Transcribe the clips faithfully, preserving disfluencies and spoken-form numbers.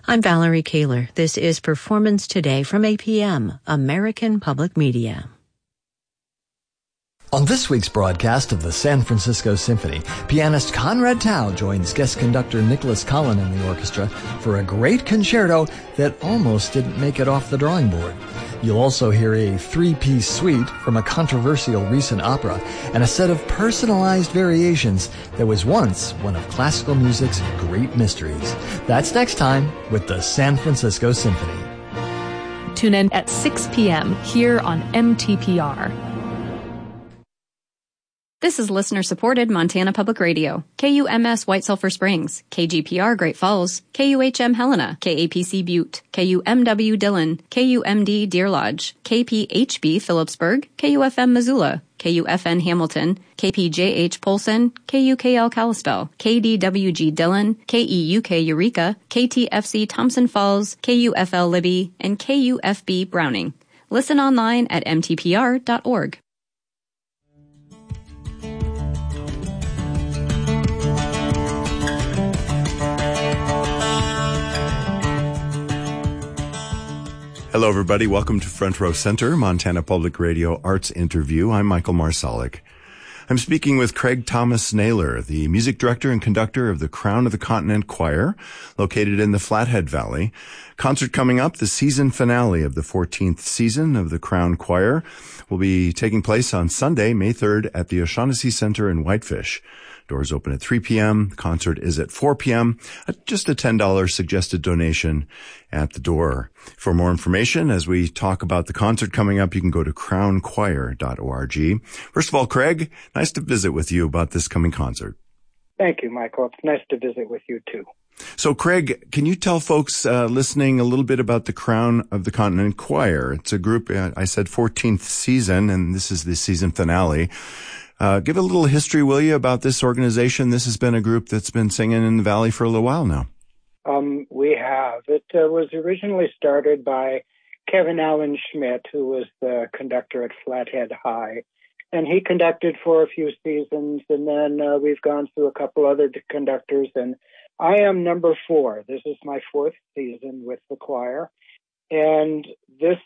I'm Valerie Kaler. This is Performance Today from A P M, American Public Media. On this week's broadcast of the San Francisco Symphony, pianist Conrad Tao joins guest conductor Nicholas Collin and the orchestra for a great concerto that almost didn't make it off the drawing board. You'll also hear a three-piece suite from a controversial recent opera and a set of personalized variations that was once one of classical music's great mysteries. That's next time with the San Francisco Symphony. Tune in at six p.m. here on M T P R. This is listener-supported Montana Public Radio, K U M S White Sulphur Springs, K G P R Great Falls, K U H M Helena, K A P C Butte, K U M W Dillon, K U M D Deer Lodge, K P H B Phillipsburg, K U F M Missoula, K U F N Hamilton, K P J H Polson, K U K L Kalispell, K D W G Dillon, K E U K Eureka, K T F C Thompson Falls, K U F L Libby, and K U F B Browning. Listen online at m t p r dot org. Hello, everybody. Welcome to Front Row Center, Montana Public Radio Arts Interview. I'm Michael Marsalik. I'm speaking with Craig Thomas Naylor, the music director and conductor of the Crown of the Continent Choir, located in the Flathead Valley. Concert coming up, the season finale of the fourteenth season of the Crown Choir, will be taking place on Sunday, May third, at the O'Shaughnessy Center in Whitefish. Doors open at three p.m. The concert is at four p.m. Just a ten dollars suggested donation at the door. For more information, as we talk about the concert coming up, you can go to crown choir dot org. First of all, Craig, nice to visit with you about this coming concert. Thank you, Michael. It's nice to visit with you, too. So, Craig, can you tell folks uh, listening a little bit about the Crown of the Continent Choir? It's a group, uh, I said fourteenth season, and this is the season finale. Uh, give a little history, will you, about this organization? This has been a group that's been singing in the Valley for a little while now. Um, we have. It uh, was originally started by Kevin Allen Schmidt, who was the conductor at Flathead High. And he conducted for a few seasons, and then uh, we've gone through a couple other conductors. And I am number four. This is my fourth season with the choir. And this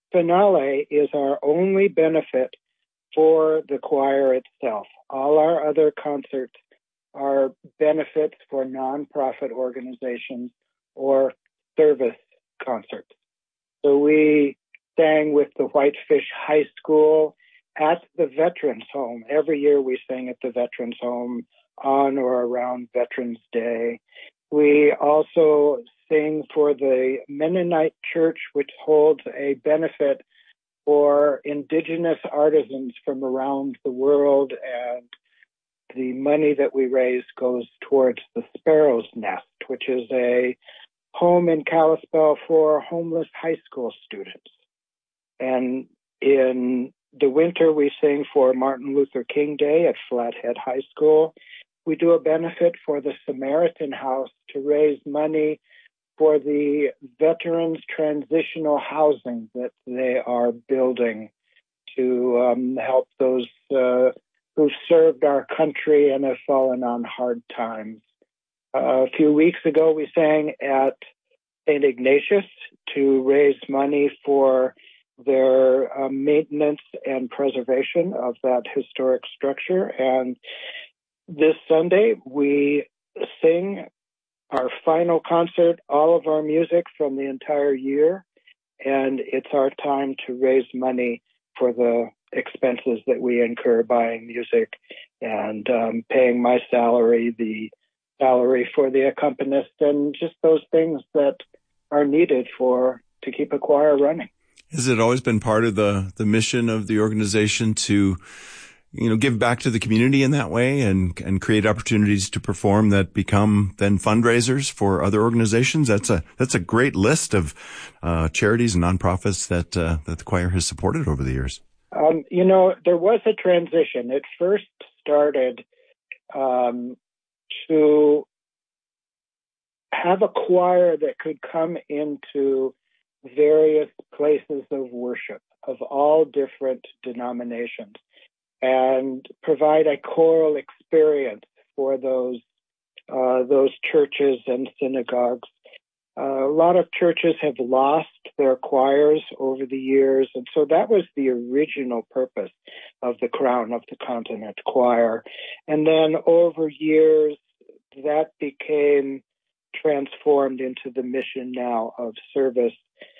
finale is our only benefit for the choir itself. All our other concerts are benefits for nonprofit organizations or service concerts. So we sang with the Whitefish High School at the Veterans Home. Every year we sing at the Veterans Home on or around Veterans Day. We also sing for the Mennonite Church, which holds a benefit for indigenous artisans from around the world, and the money that we raise goes towards the Sparrow's Nest, which is a home in Kalispell for homeless high school students. And in the winter, we sing for Martin Luther King Day at Flathead High School. We do a benefit for the Samaritan House to raise money for the veterans' transitional housing that they are building to um, help those uh, who've served our country and have fallen on hard times. Uh, a few weeks ago, we sang at Saint Ignatius to raise money for their uh, maintenance and preservation of that historic structure. And this Sunday, we sing our final concert, all of our music from the entire year, and it's our time to raise money for the expenses that we incur buying music and um, paying my salary, the salary for the accompanist, and just those things that are needed for to keep a choir running. Has it always been part of the, the mission of the organization to, you know, give back to the community in that way and, and create opportunities to perform that become then fundraisers for other organizations? That's a, that's a great list of, uh, charities and nonprofits that, uh, that the choir has supported over the years. Um, you know, there was a transition. It first started, um, to have a choir that could come into various places of worship of all different denominations and provide a choral experience for those uh, those churches and synagogues. Uh, a lot of churches have lost their choirs over the years, and so that was the original purpose of the Crown of the Continent Choir. And then over years, that became transformed into the mission now of service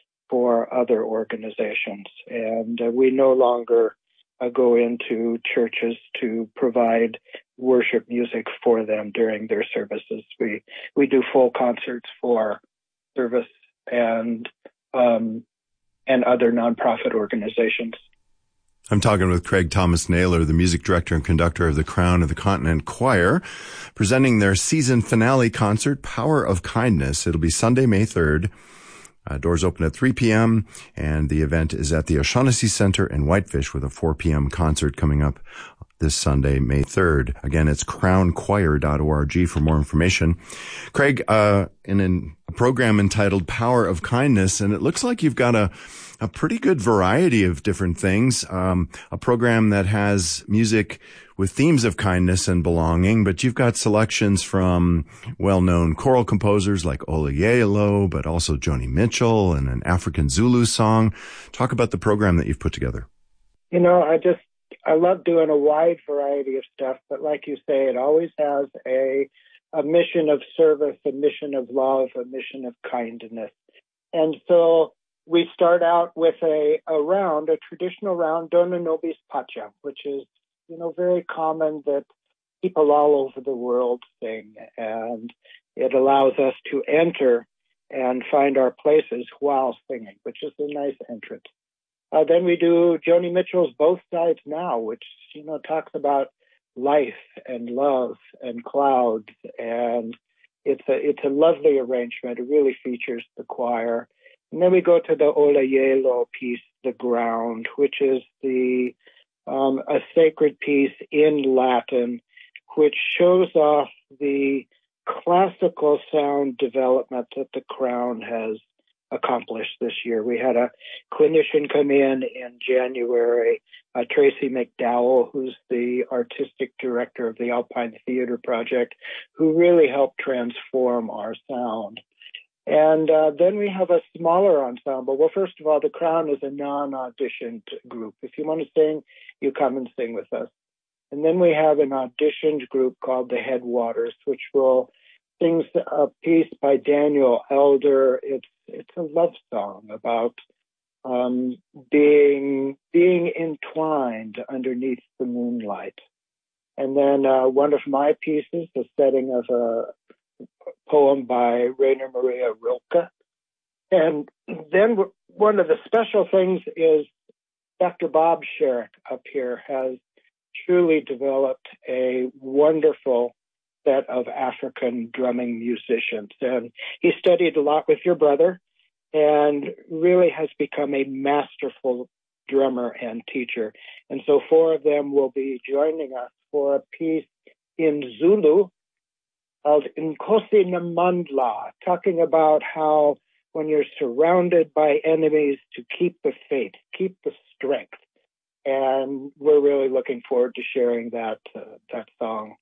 for other organizations. And uh, we no longer uh, go into churches to provide worship music for them during their services. We we do full concerts for service and um, and other nonprofit organizations. I'm talking with Craig Thomas Naylor, the music director and conductor of the Crown of the Continent Choir, presenting their season finale concert, Power of Kindness. It'll be Sunday, May third. Uh, doors open at three p.m., and the event is at the O'Shaughnessy Center in Whitefish with a four p.m. concert coming up this Sunday, May third. Again, it's crown choir dot org for more information. Craig, uh, in an, a program entitled Power of Kindness, and it looks like you've got a, a pretty good variety of different things, um, a program that has music with themes of kindness and belonging, but you've got selections from well-known choral composers like Olayelo, but also Joni Mitchell and an African Zulu song. Talk about the program that you've put together. You know, I just, I love doing a wide variety of stuff, but like you say, it always has a, a mission of service, a mission of love, a mission of kindness. And so we start out with a, a round, a traditional round, Dona Nobis Pacem, which is, you know, very common that people all over the world sing, and it allows us to enter and find our places while singing, which is a nice entrance. Uh, then we do Joni Mitchell's Both Sides Now, which, you know, talks about life and love and clouds, and it's a it's a lovely arrangement. It really features the choir. And then we go to the Olayelo piece, The Ground, which is the Um, a sacred piece in Latin, which shows off the classical sound development that the Crown has accomplished this year. We had a clinician come in in January, uh, Tracy McDowell, who's the artistic director of the Alpine Theater Project, who really helped transform our sound. And uh, then we have a smaller ensemble. Well, first of all, the Crown is a non-auditioned group. If you want to sing, you come and sing with us. And then we have an auditioned group called the Headwaters, which will sing a piece by Daniel Elder. It's it's a love song about um, being being entwined underneath the moonlight. And then uh, one of my pieces, the setting of a poem by Rainer Maria Rilke. And then one of the special things is Doctor Bob Sherrick up here has truly developed a wonderful set of African drumming musicians. And he studied a lot with your brother and really has become a masterful drummer and teacher. And so four of them will be joining us for a piece in Zulu called Nkosi Namandla, talking about how when you're surrounded by enemies, to keep the faith, keep the strength. And we're really looking forward to sharing that uh, that song.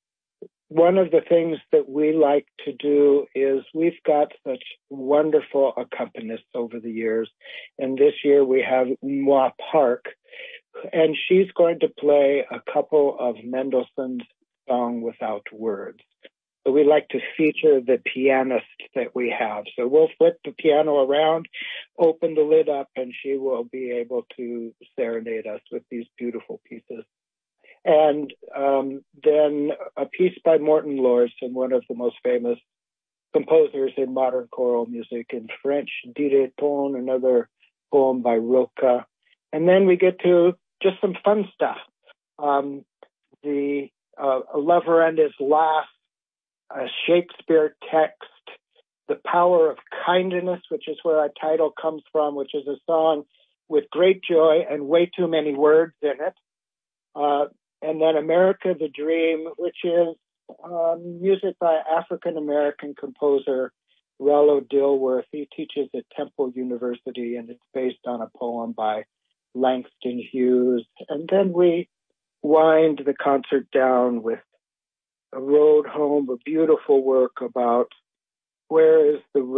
One of the things that we like to do is we've got such wonderful accompanists over the years. And this year we have Mwa Park, and she's going to play a couple of Mendelssohn's Song Without Words. So we like to feature the pianist that we have. So we'll flip the piano around, open the lid up, and she will be able to serenade us with these beautiful pieces. And um, then a piece by Morton Lorson, one of the most famous composers in modern choral music in French, Direton, another poem by Rilke. And then we get to just some fun stuff. Um, the uh, A Lover and His Laugh, a Shakespeare text, The Power of Kindness, which is where our title comes from, which is a song with great joy and way too many words in it. Uh, and then America the Dream, which is um, music by African-American composer Rollo Dilworth. He teaches at Temple University, and it's based on a poem by Langston Hughes. And then we wind the concert down with A Road Home, a beautiful work about where is the road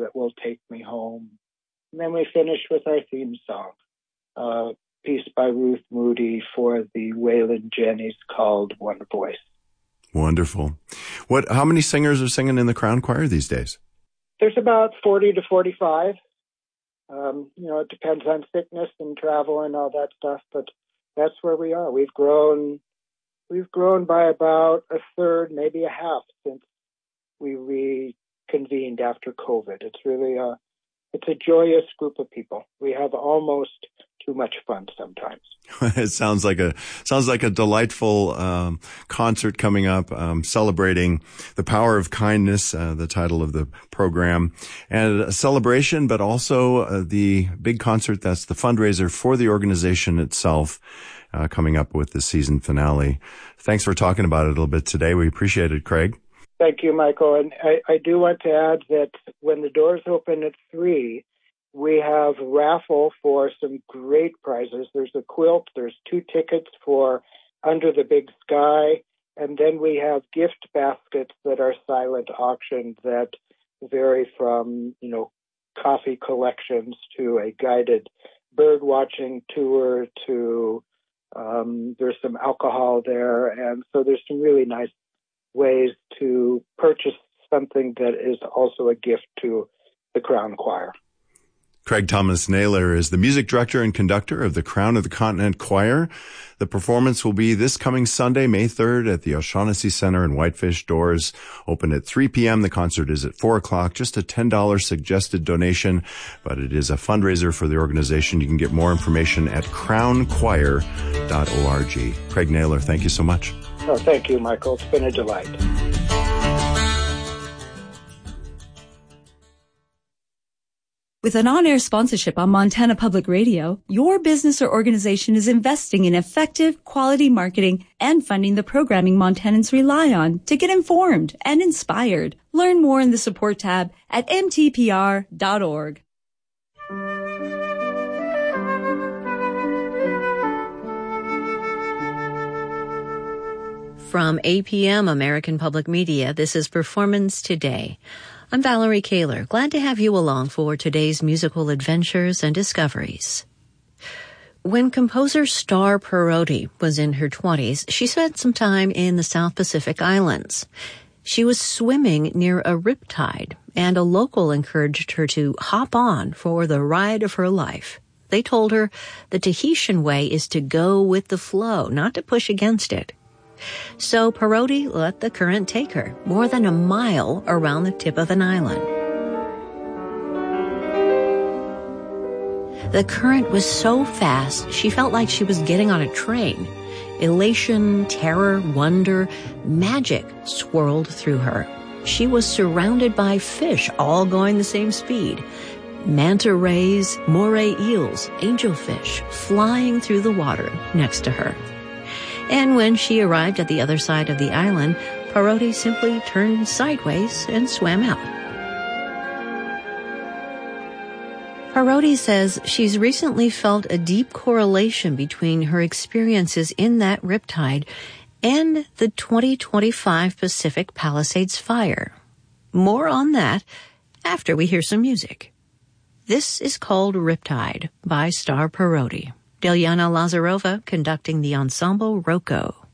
That Will Take Me Home. And then we finish with our theme song, a piece by Ruth Moody for the Waylon Jennings called One Voice. Wonderful. What? How many singers are singing in the Crown Choir these days? There's about forty to forty-five. Um, you know, it depends on sickness and travel and all that stuff, but that's where we are. We've grown, we've grown by about a third, maybe a half since we reconvened after COVID. It's really a, it's a joyous group of people. We have almost too much fun sometimes. It sounds like a sounds like a delightful um, concert coming up, um, celebrating the power of kindness, uh, the title of the program, and a celebration, but also uh, the big concert that's the fundraiser for the organization itself, uh, coming up with the season finale. Thanks for talking about it a little bit today. We appreciate it, Craig. Thank you, Michael. And I, I do want to add that when the doors open at three, we have a raffle for some great prizes. There's a quilt. There's two tickets for Under the Big Sky. And then we have gift baskets that are silent auction that vary from, you know, coffee collections to a guided bird watching tour to um, there's some alcohol there. And so there's some really nice ways to purchase something that is also a gift to the Crown Choir. Craig Thomas Naylor is the music director and conductor of the Crown of the Continent Choir. The performance will be this coming Sunday, May third, at the O'Shaughnessy Center in Whitefish. Doors open at three p.m. The concert is at four o'clock. Just a ten dollars suggested donation, but it is a fundraiser for the organization. You can get more information at crown choir dot org. Craig Naylor, thank you so much. Oh, thank you, Michael. It's been a delight. With an on-air sponsorship on Montana Public Radio, your business or organization is investing in effective, quality marketing and funding the programming Montanans rely on to get informed and inspired. Learn more in the support tab at m t p r dot org. From A P M American Public Media, this is Performance Today. I'm Valerie Kaler. Glad to have you along for today's musical adventures and discoveries. When composer Star Parodi was in her twenties, she spent some time in the South Pacific Islands. She was swimming near a riptide, and a local encouraged her to hop on for the ride of her life. They told her the Tahitian way is to go with the flow, not to push against it. So Parodi let the current take her more than a mile around the tip of an island. The current was so fast, she felt like she was getting on a train. Elation, terror, wonder, magic swirled through her. She was surrounded by fish, all going the same speed. Manta rays, moray eels, angelfish flying through the water next to her. And when she arrived at the other side of the island, Parodi simply turned sideways and swam out. Parodi says she's recently felt a deep correlation between her experiences in that riptide and the twenty twenty-five Pacific Palisades fire. More on that after we hear some music. This is called Riptide by Star Parodi. Dilyana Lazarova conducting the ensemble Rocco.